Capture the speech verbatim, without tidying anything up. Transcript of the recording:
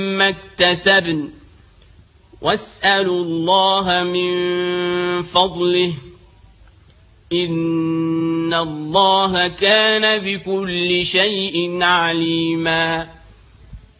ما اكتسبن واسألوا الله من فضله إن الله كان بكل شيء عليما